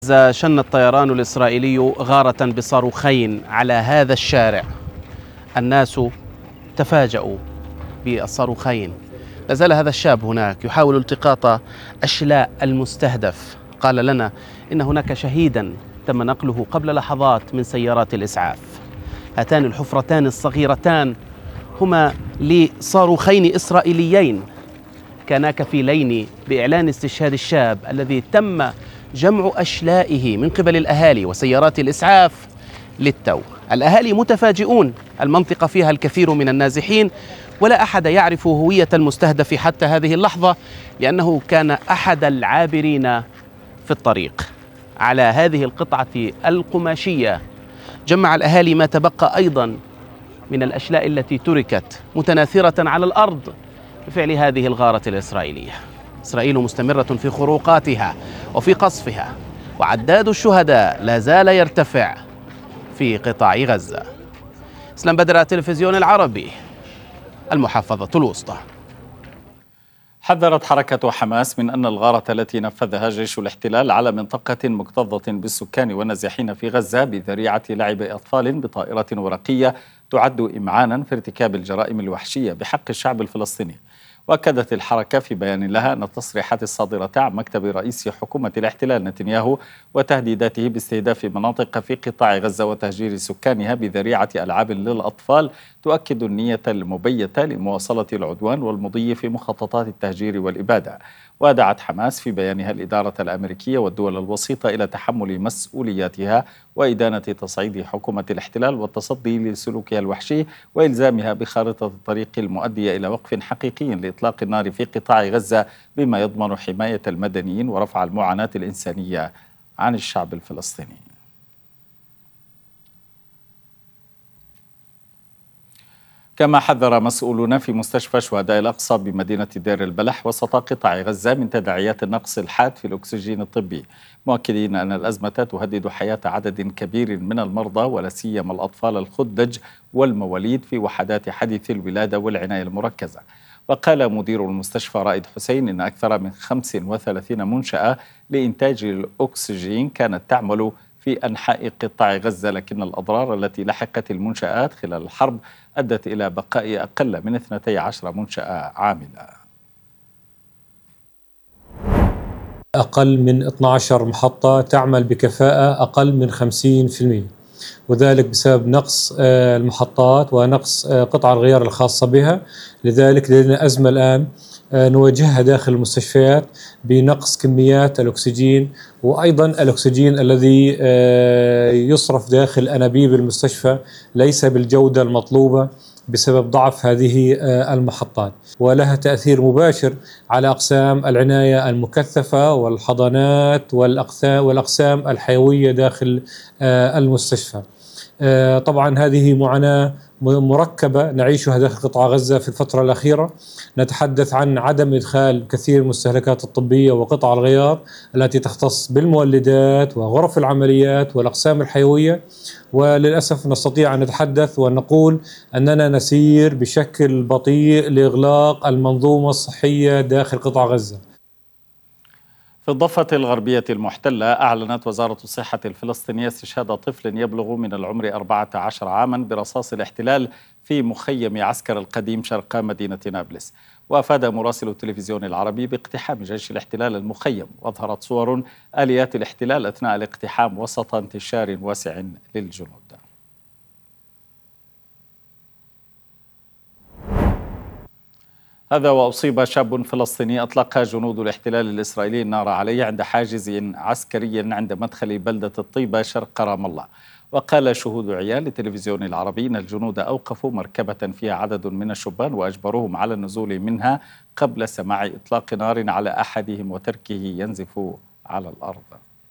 شن الطيران الإسرائيلي غارة بصاروخين على هذا الشارع. الناس تفاجؤوا بالصاروخين. لازال هذا الشاب هناك يحاول التقاط أشلاء المستهدف. قال لنا إن هناك شهيدا تم نقله قبل لحظات من سيارات الإسعاف. هاتان الحفرتان الصغيرتان هما لصاروخين إسرائيليين كانا كفيلين بإعلان استشهاد الشاب الذي تم جمع أشلائه من قبل الأهالي وسيارات الإسعاف للتو. الأهالي متفاجئون، المنطقة فيها الكثير من النازحين ولا أحد يعرف هوية المستهدف حتى هذه اللحظة، لأنه كان أحد العابرين في الطريق. على هذه القطعة القماشية جمع الأهالي ما تبقى أيضا من الأشلاء التي تركت متناثرة على الأرض بفعل هذه الغارة الإسرائيلية. إسرائيل مستمرة في خروقاتها وفي قصفها، وعداد الشهداء لا زال يرتفع في قطاع غزة. اسلام بدر، التلفزيون العربي، المحافظة الوسطى. حذرت حركة حماس من أن الغارة التي نفذها جيش الاحتلال على منطقة مكتظة بالسكان والنازحين في غزة بذريعة لعب أطفال بطائرة ورقية تعد إمعانا في ارتكاب الجرائم الوحشية بحق الشعب الفلسطيني. وأكدت الحركة في بيان لها أن التصريحات الصادرة عن مكتب رئيس حكومة الاحتلال نتنياهو وتهديداته باستهداف مناطق في قطاع غزة وتهجير سكانها بذريعة ألعاب للأطفال تؤكد النية المبيتة لمواصلة العدوان والمضي في مخططات التهجير والإبادة. ودعت حماس في بيانها الإدارة الأمريكية والدول الوسيطة إلى تحمل مسؤولياتها وإدانة تصعيد حكومة الاحتلال والتصدي لسلوكها الوحشي وإلزامها بخارطة الطريق المؤدية إلى وقف حقيقي لإطلاق النار في قطاع غزة بما يضمن حماية المدنيين ورفع المعاناة الإنسانية عن الشعب الفلسطيني. كما حذر مسؤولون في مستشفى شهداء الأقصى بمدينة دير البلح وسط قطاع غزة من تداعيات النقص الحاد في الأكسجين الطبي، مؤكدين أن الأزمة تهدد حياة عدد كبير من المرضى ولا سيما الأطفال الخدج والمواليد في وحدات حديث الولادة والعناية المركزة. وقال مدير المستشفى رائد حسين إن أكثر من 35 منشأة لإنتاج الأكسجين كانت تعمل في أنحاء قطاع غزة، لكن الأضرار التي لحقت المنشآت خلال الحرب أدت إلى بقاء أقل من 12 منشأة عاملة. أقل من 12 محطة تعمل بكفاءة أقل من 50%، وذلك بسبب نقص المحطات ونقص قطع الغيار الخاصة بها. لذلك لدينا أزمة الآن نواجهها داخل المستشفيات بنقص كميات الأكسجين، وأيضا الأكسجين الذي يصرف داخل أنابيب المستشفى ليس بالجودة المطلوبة بسبب ضعف هذه المحطات، ولها تأثير مباشر على أقسام العناية المكثفة والحضانات والأقسام الحيوية داخل المستشفى. طبعا هذه معاناة مركبة نعيشها داخل قطاع غزة في الفترة الأخيرة. نتحدث عن عدم إدخال كثير من المستهلكات الطبية وقطع الغيار التي تختص بالمولدات وغرف العمليات والأقسام الحيوية، وللأسف نستطيع أن نتحدث ونقول أننا نسير بشكل بطيء لإغلاق المنظومة الصحية داخل قطاع غزة. في الضفة الغربية المحتلة أعلنت وزارة الصحة الفلسطينية استشهاد طفل يبلغ من العمر 14 عاما برصاص الاحتلال في مخيم عسكر القديم شرق مدينة نابلس. وأفاد مراسل التلفزيون العربي باقتحام جيش الاحتلال المخيم، وأظهرت صور آليات الاحتلال أثناء الاقتحام وسط انتشار واسع للجنود. هذا وأصيب شاب فلسطيني أطلق جنود الاحتلال الإسرائيلي النار عليه عند حاجز عسكري عند مدخل بلدة الطيبة شرق رام الله. وقال شهود عيان للتلفزيون العربي إن الجنود أوقفوا مركبة فيها عدد من الشبان وأجبروهم على النزول منها قبل سماع إطلاق نار على أحدهم وتركه ينزف على الأرض.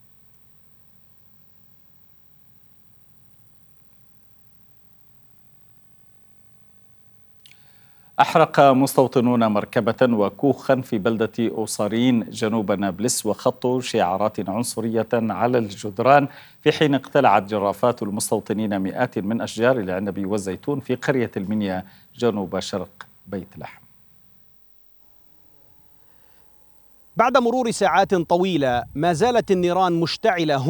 أحرق مستوطنون مركبة وكوخا في بلدة أوصارين جنوب نابلس وخطوا شعارات عنصرية على الجدران، في حين اقتلعت جرافات المستوطنين مئات من أشجار العنب والزيتون في قرية المنيا جنوب شرق بيت لحم. بعد مرور ساعات طويلة ما زالت النيران مشتعلة